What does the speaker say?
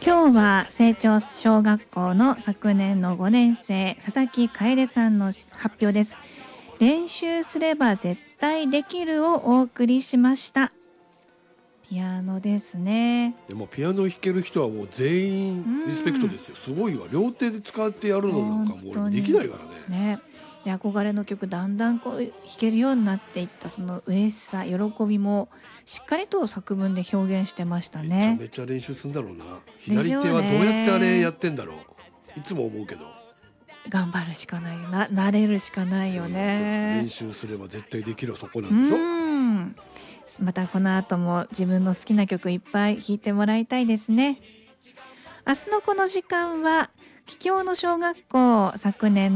今日は成長小学校の昨年の5年生佐々木楓さんの発表です。練習すれば絶対できるをお送りしました。ピアノですね。 でもピアノ弾ける人はもう全員リスペクトですよ。すごいわ。両手で使ってやるのなんかもうできないからね。 で憧れの曲だんだんこう弾けるようになっていったその嬉しさ喜びもしっかりと作文で表現してましたね。 めちゃめちゃ練習するんだろうな。左手はどうやってあれやってんだろう。いつも思うけど頑張るしかないよな。慣れるしかないよね。 練習すれば絶対できるそこなんでしょ。 またこの後も自分の好きな曲いっぱい弾いてもらいたいですね。明日のこの時間は桔梗の小学校昨年